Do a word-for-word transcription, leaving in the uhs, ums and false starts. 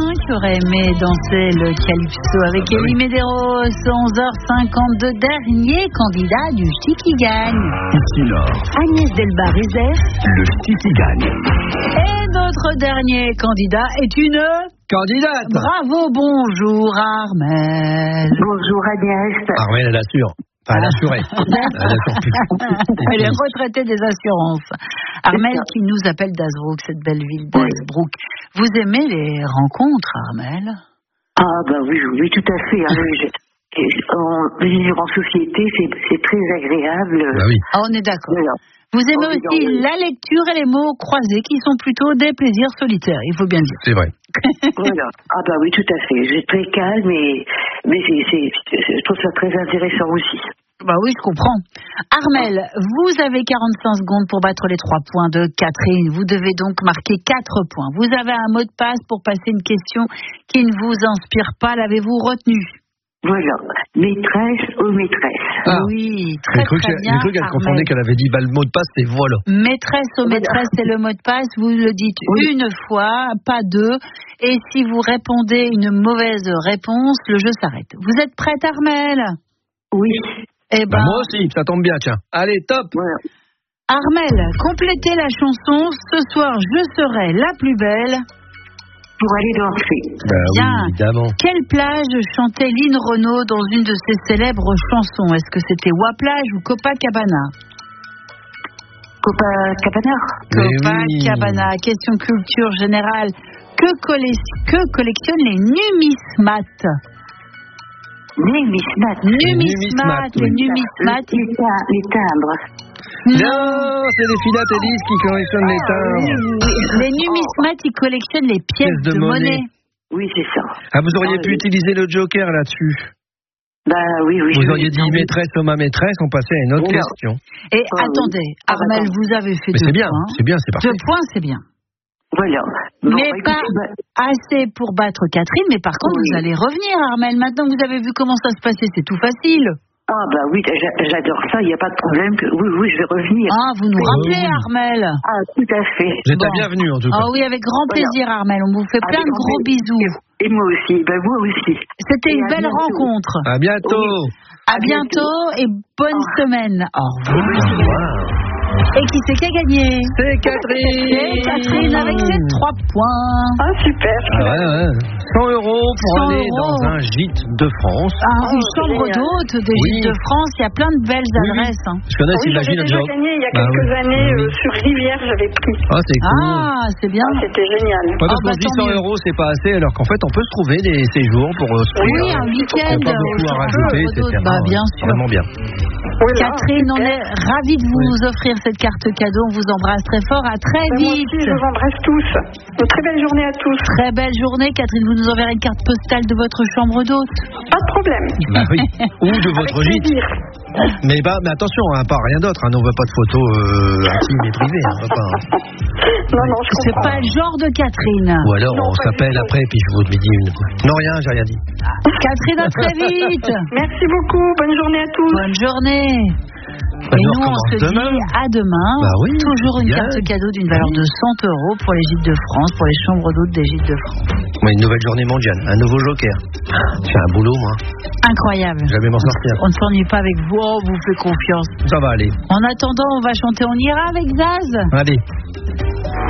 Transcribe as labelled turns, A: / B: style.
A: hein, qui aurait aimé danser le calypso avec
B: Ah bah
A: Elie
B: oui.
A: Medeiros. onze heures cinquante-deux, dernier candidat du Ch'ti qui gagne.
C: Ici Nord,
A: Agnès Delbar-Rézère.
C: le Ch'ti qui gagne.
A: Et notre dernier candidat est une...
B: Candidate.
A: Bravo, bonjour Armelle.
D: Bonjour Agnès.
B: Armelle, elle assure. Enfin, elle assurait. Elle assure plus.
A: Elle est retraitée des assurances. Armelle qui nous appelle d'Azbrook, cette belle ville d'Azbrook. Vous aimez les rencontres, Armelle?
D: Ah bah oui, oui, tout à fait. Hein, je- en, vivre en société, c'est, c'est très agréable.
B: Bah oui.
A: Ah, on est d'accord.
D: Voilà.
A: Vous aimez
D: Oh, oui,
A: aussi
D: oui.
A: la lecture et les mots croisés qui sont plutôt des plaisirs solitaires, il faut bien le dire.
B: C'est vrai.
D: Voilà. Ah bah oui, tout à fait. Je suis très calme et mais c'est, c'est, c'est- je trouve ça très intéressant aussi.
A: Bah oui, je comprends. Armelle, vous avez quarante-cinq secondes pour battre les trois points de Catherine. Vous devez donc marquer quatre points. Vous avez un mot de passe pour passer une question qui ne vous inspire pas. L'avez-vous retenu?
D: Voilà. Maîtresse ou maîtresse.
B: Ah.
A: Oui, très
B: J'ai cru
A: très
B: qu'elle
A: bien.
B: j'ai cru qu'elle
A: Armelle.
B: confondait qu'elle avait dit bah, le mot de passe, c'est voilà.
A: Maîtresse ou maîtresse, c'est le mot de passe. Vous le dites
D: Oui.
A: une fois, pas deux. Et si vous répondez une mauvaise réponse, le jeu s'arrête. Vous êtes prête, Armelle?
D: Oui.
A: Eh
B: Bah,
A: ben,
B: moi aussi, ça tombe bien, tiens. Allez, top.
D: Voilà.
A: Armelle, complétez la chanson. Ce soir, je serai la plus belle.
D: Pour aller danser.
B: Bah
A: Bien.
B: oui, évidemment.
A: Quelle plage chantait Lynn Renaud dans une de ses célèbres chansons? Est-ce que c'était Waplage ou Copacabana?
D: Copacabana.
B: Mais oui.
A: Copacabana. Question culture générale. Que, colle- que collectionnent les numismates?
D: Numismates.
A: Numismates, les
B: oui.
A: numismates.
D: Les, tim- les timbres.
B: Non, c'est les philatélistes qui collectionnent les timbres.
A: Les numismates, ils collectionnent les pièces de,
B: de monnaie.
A: monnaie.
D: Oui, c'est ça.
B: Ah, vous auriez
D: Ah,
B: pu
D: oui.
B: utiliser le joker là-dessus.
D: Bah oui, oui.
B: Vous
D: je-
B: auriez dit maîtresse ou ma maîtresse, on passait à une autre
D: Voilà.
B: question.
A: Et
D: Ah, oui.
A: attendez,
D: Ah,
A: Armelle,
D: d'accord.
A: vous avez fait
B: Mais
A: deux
B: c'est bien,
A: points.
B: c'est bien, c'est parfait.
A: Deux points, c'est bien.
D: Voilà. Bon,
A: mais
D: bah,
A: pas
D: écoutez, bah,
A: assez pour battre Catherine, mais par contre,
D: Oui.
A: vous allez revenir, Armelle. Maintenant que vous avez vu comment ça se passait, c'est tout facile.
D: ah bah oui, j'a- j'adore ça, il n'y a pas de problème. Que, oui, oui, je vais revenir.
A: Ah, vous nous
B: Oui.
A: rappelez, Armelle.
D: Ah, tout à fait.
B: Vous êtes la
A: Bon.
B: bienvenue en tout cas.
A: Ah oui, avec grand
D: Voilà.
A: plaisir, Armelle. On vous fait plein
D: Avec
A: de
D: grand
A: gros
D: plaisir.
A: bisous.
D: Et moi aussi, ben moi aussi.
A: C'était
D: Et
A: une
D: à
A: belle
D: bientôt.
A: rencontre.
B: À bientôt.
D: Oui.
A: À
D: À
A: bientôt et bonne
D: Ah.
A: semaine. Au revoir.
B: Au revoir.
A: Et qui c'est qui a gagné?
B: C'est Catherine.
A: C'est Catherine avec ses trois points.
D: Ah, super.
B: Ah ouais, ouais. cent euros pour
A: cent
B: aller
A: euros.
B: dans un gîte de France.
A: Ah, une
D: Oh,
A: chambre
D: génial.
A: d'hôte des
B: Oui.
A: Gîtes de France. Il y a plein de belles
B: Oui, oui.
A: adresses. hein.
B: Je connais,
E: Oui, j'avais
B: imagine
E: déjà
B: job.
E: gagné il y a
B: Bah
E: quelques
B: oui.
E: années
B: Oui.
E: euh, sur Rivière, j'avais pris.
B: Ah, c'est cool.
A: Ah, c'est bien.
E: Ah, c'était génial.
B: Ouais, parce
A: Ah,
B: qu'on
A: bah,
B: se dit
A: tant
B: cent
A: mieux.
B: euros, c'est pas assez, alors qu'en fait, on peut se trouver des séjours pour euh, se
A: Oui,
B: payer.
A: un week-end.
B: Il n'y a pas beaucoup à
A: au
B: rajouter,
A: chambre
B: et
A: d'hôte.
B: cetera.
A: Bah, bien sûr.
B: Vraiment bien.
E: Voilà,
A: Catherine, on
E: super.
A: est ravis de vous offrir cette carte cadeau. On vous embrasse très fort. À très
E: Ben, moi
A: vite.
E: aussi, je vous embrasse tous. Une très belle journée à tous.
A: Très belle journée. Catherine, vous nous enverrez une carte postale de votre chambre d'hôte.
E: Pas de problème.
B: Bah oui. Ou de
E: Avec
B: votre gîte.
E: plaisir.
B: Mais, bah, mais attention, hein, pas rien d'autre. Hein, on ne veut pas de photos euh, intimes et privées. Hein, on veut pas, hein.
E: Non, non, je
A: C'est
E: comprends.
A: pas le genre de Catherine.
B: Ou alors,
E: Non,
B: on
E: pas
B: s'appelle
E: du tout.
B: après, puis je vous dis une. Non, rien, j'ai rien dit.
A: Catherine, à très vite.
E: Merci beaucoup. Bonne journée à tous.
A: Bonne journée.
B: Bah,
A: Et
B: nous,
A: nous, on
B: recommence
A: se
B: demain.
A: dit à demain.
B: Bah oui,
A: Toujours une
B: bien.
A: carte cadeau d'une valeur de cent euros pour les Gîtes de France, pour les chambres d'hôtes des Gîtes de France.
B: Ouais, une nouvelle journée mondiale, un nouveau joker. C'est un boulot, moi.
A: Incroyable.
B: Je vais m'en sortir.
A: On ne s'ennuie pas avec vous. Oh, on vous fait confiance.
B: Ça va aller.
A: En attendant, on va chanter On ira avec Zaz.
B: Allez.